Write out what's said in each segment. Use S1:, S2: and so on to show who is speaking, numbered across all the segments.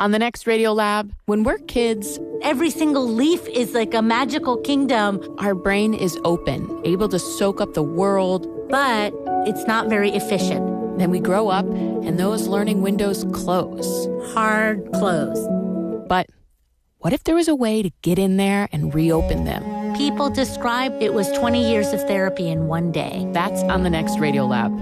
S1: On the next Radio Lab, when we're kids,
S2: every single leaf is like a magical kingdom.
S1: Our brain is open, able to soak up the world.
S2: But it's not very efficient.
S1: Then we grow up, and those learning windows close.
S2: Hard close.
S1: But what if there was a way to get in there and reopen them?
S2: People describe it was 20 years of therapy in one day.
S1: That's on the next Radio Lab.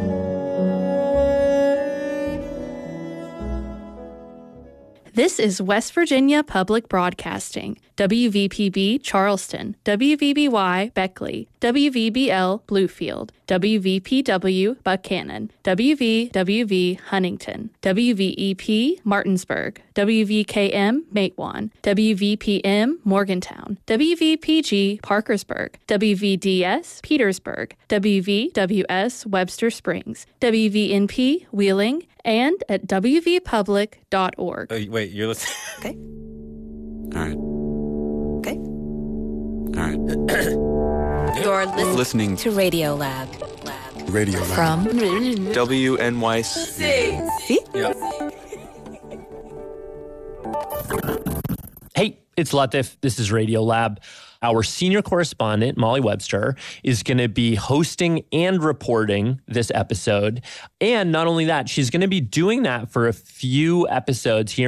S3: This is West Virginia Public Broadcasting, WVPB Charleston, WVBY Beckley, WVBL Bluefield, WVPW Buchanan, WVWV Huntington, WVEP Martinsburg, WVKM Matewan, WVPM Morgantown, WVPG Parkersburg, WVDS Petersburg, WVWS Webster Springs, WVNP Wheeling, and at wvpublic.org.
S4: Wait, you're listening?
S5: Okay.
S4: All right.
S5: Okay.
S4: All right.
S5: You're
S4: listening
S5: to Radio Lab.
S4: Radio Lab.
S5: From
S4: WNYC.
S5: See?
S4: Yep.
S6: Hey, it's Latif. This is Radio Lab. Our senior correspondent, Molly Webster, is going to be hosting and reporting this episode. And not only that, she's going to be doing that for a few episodes here